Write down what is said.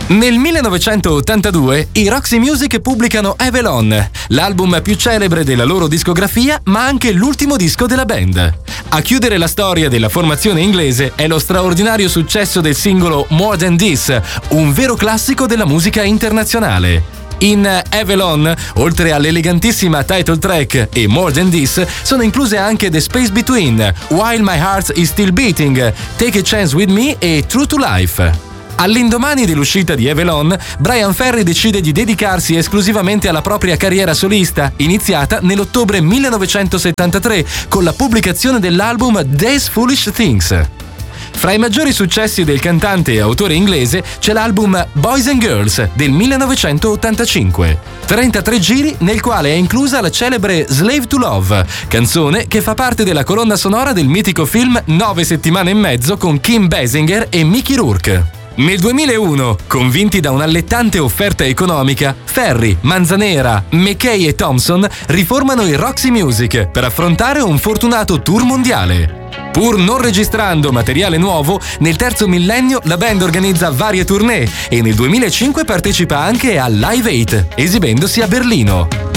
Nel 1982 i Roxy Music pubblicano Avalon, l'album più celebre della loro discografia, ma anche l'ultimo disco della band. A chiudere la storia della formazione inglese è lo straordinario successo del singolo More Than This, un vero classico della musica internazionale. In Avalon, oltre all'elegantissima title track e More Than This, sono incluse anche The Space Between, While My Heart Is Still Beating, Take a Chance With Me e True to Life. All'indomani dell'uscita di Avalon, Bryan Ferry decide di dedicarsi esclusivamente alla propria carriera solista, iniziata nell'ottobre 1973 con la pubblicazione dell'album These Foolish Things. Fra i maggiori successi del cantante e autore inglese c'è l'album Boys and Girls del 1985, 33 giri nel quale è inclusa la celebre Slave to Love, canzone che fa parte della colonna sonora del mitico film 9 settimane e mezzo con Kim Basinger e Mickey Rourke. Nel 2001, convinti da un'allettante offerta economica, Ferry, Manzanera, McKay e Thompson riformano i Roxy Music per affrontare un fortunato tour mondiale. Pur non registrando materiale nuovo, nel terzo millennio la band organizza varie tournée e nel 2005 partecipa anche a Live 8, esibendosi a Berlino.